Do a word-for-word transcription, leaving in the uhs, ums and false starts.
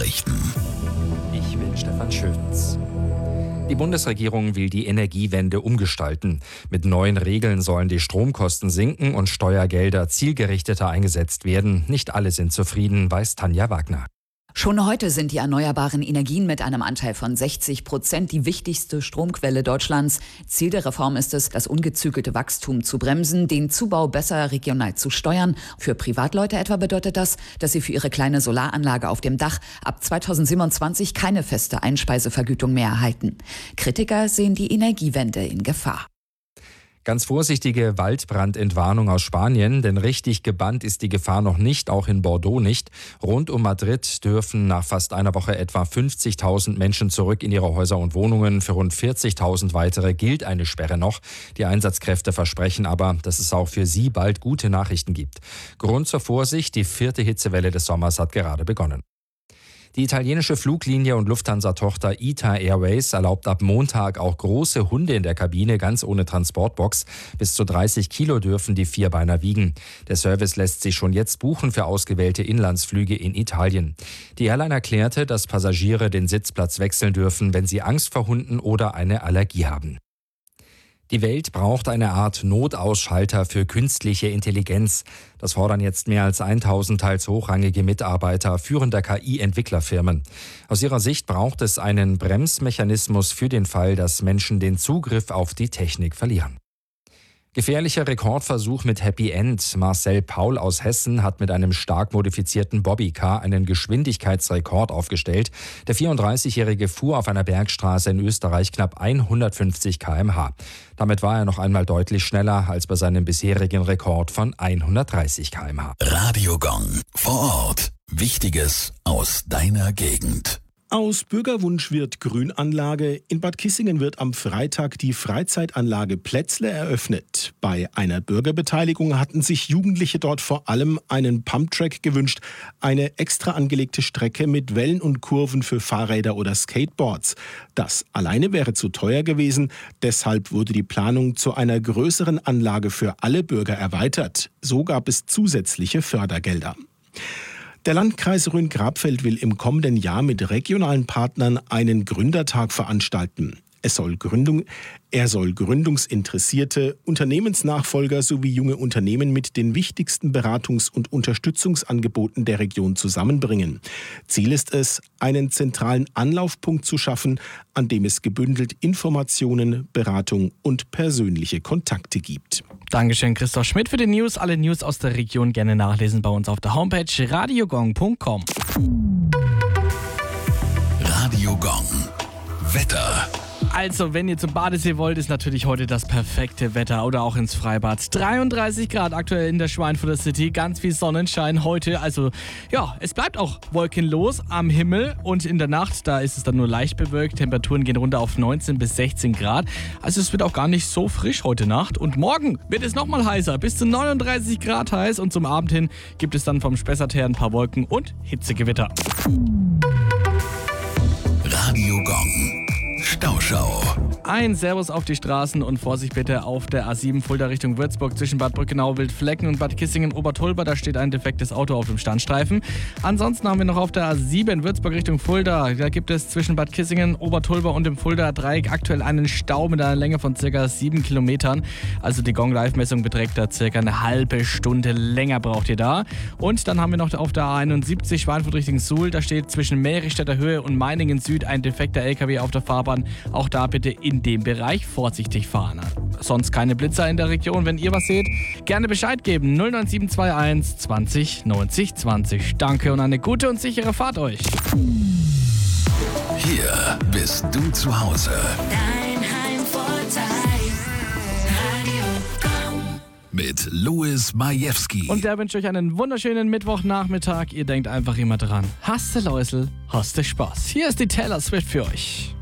Nachrichten. Ich bin Stefan Schötz. Die Bundesregierung will die Energiewende umgestalten. Mit neuen Regeln sollen die Stromkosten sinken und Steuergelder zielgerichteter eingesetzt werden. Nicht alle sind zufrieden, weiß Tanja Wagner. Schon heute sind die erneuerbaren Energien mit einem Anteil von sechzig Prozent die wichtigste Stromquelle Deutschlands. Ziel der Reform ist es, das ungezügelte Wachstum zu bremsen, den Zubau besser regional zu steuern. Für Privatleute etwa bedeutet das, dass sie für ihre kleine Solaranlage auf dem Dach ab zweitausendsiebenundzwanzig keine feste Einspeisevergütung mehr erhalten. Kritiker sehen die Energiewende in Gefahr. Ganz vorsichtige Waldbrandentwarnung aus Spanien, denn richtig gebannt ist die Gefahr noch nicht, auch in Bordeaux nicht. Rund um Madrid dürfen nach fast einer Woche etwa fünfzigtausend Menschen zurück in ihre Häuser und Wohnungen. Für rund vierzigtausend weitere gilt eine Sperre noch. Die Einsatzkräfte versprechen aber, dass es auch für sie bald gute Nachrichten gibt. Grund zur Vorsicht, die vierte Hitzewelle des Sommers hat gerade begonnen. Die italienische Fluglinie und Lufthansa-Tochter I T A Airways erlaubt ab Montag auch große Hunde in der Kabine, ganz ohne Transportbox. Bis zu dreißig Kilo dürfen die Vierbeiner wiegen. Der Service lässt sich schon jetzt buchen für ausgewählte Inlandsflüge in Italien. Die Airline erklärte, dass Passagiere den Sitzplatz wechseln dürfen, wenn sie Angst vor Hunden oder eine Allergie haben. Die Welt braucht eine Art Notausschalter für künstliche Intelligenz. Das fordern jetzt mehr als tausend teils hochrangige Mitarbeiter führender K I-Entwicklerfirmen. Aus ihrer Sicht braucht es einen Bremsmechanismus für den Fall, dass Menschen den Zugriff auf die Technik verlieren. Gefährlicher Rekordversuch mit Happy End. Marcel Paul aus Hessen hat mit einem stark modifizierten Bobbycar einen Geschwindigkeitsrekord aufgestellt. Der vierunddreißigjährige fuhr auf einer Bergstraße in Österreich knapp hundertfünfzig Kilometer pro Stunde. Damit war er noch einmal deutlich schneller als bei seinem bisherigen Rekord von hundertdreißig Kilometer pro Stunde. Radio Gong. Vor Ort. Wichtiges aus deiner Gegend. Aus Bürgerwunsch wird Grünanlage. In Bad Kissingen wird am Freitag die Freizeitanlage Plätzle eröffnet. Bei einer Bürgerbeteiligung hatten sich Jugendliche dort vor allem einen Pumptrack gewünscht, eine extra angelegte Strecke mit Wellen und Kurven für Fahrräder oder Skateboards. Das alleine wäre zu teuer gewesen, deshalb wurde die Planung zu einer größeren Anlage für alle Bürger erweitert. So gab es zusätzliche Fördergelder. Der Landkreis Rhön-Grabfeld will im kommenden Jahr mit regionalen Partnern einen Gründertag veranstalten. Es soll Gründung, er soll Gründungsinteressierte, Unternehmensnachfolger sowie junge Unternehmen mit den wichtigsten Beratungs- und Unterstützungsangeboten der Region zusammenbringen. Ziel ist es, einen zentralen Anlaufpunkt zu schaffen, an dem es gebündelt Informationen, Beratung und persönliche Kontakte gibt. Dankeschön, Christoph Schmidt für die News. Alle News aus der Region gerne nachlesen bei uns auf der Homepage radiogong punkt com. Radio Gong. Wetter. Also, wenn ihr zum Badesee wollt, ist natürlich heute das perfekte Wetter oder auch ins Freibad. dreiunddreißig Grad aktuell in der Schweinfurter City, ganz viel Sonnenschein heute. Also, ja, es bleibt auch wolkenlos am Himmel und in der Nacht, da ist es dann nur leicht bewölkt. Temperaturen gehen runter auf neunzehn bis sechzehn Grad. Also, es wird auch gar nicht so frisch heute Nacht. Und morgen wird es nochmal heißer, bis zu neununddreißig Grad heiß. Und zum Abend hin gibt es dann vom Spessart her ein paar Wolken und Hitzegewitter. Radio Gong. Stauschau. Ein Servus auf die Straßen und Vorsicht bitte auf der A sieben Fulda Richtung Würzburg zwischen Bad Brückenau, Wildflecken und Bad Kissingen-Obertolba. Da steht ein defektes Auto auf dem Standstreifen. Ansonsten haben wir noch auf der A sieben Würzburg Richtung Fulda. Da gibt es zwischen Bad Kissingen, Obertolba und dem Fulda Dreieck aktuell einen Stau mit einer Länge von ca. sieben Kilometern. Also die Gong-Live-Messung beträgt da ca. eine halbe Stunde länger braucht ihr da. Und dann haben wir noch auf der A einundsiebzig Schweinfurt Richtung Suhl. Da steht zwischen Merichstädter Höhe und Meiningen Süd ein defekter L K W auf der Fahrbahn. Auch da bitte in dem Bereich vorsichtig fahren. Sonst keine Blitzer in der Region. Wenn ihr was seht, gerne Bescheid geben. null neun sieben zwei eins zwanzig neunzig zwanzig. Danke und eine gute und sichere Fahrt euch. Hier bist du zu Hause. Dein Heimvorteil. Radio Gong. Mit Louis Majewski. Und der wünscht euch einen wunderschönen Mittwochnachmittag. Ihr denkt einfach immer dran. Hast du Läusel, hast du Spaß. Hier ist die Taylor Swift für euch.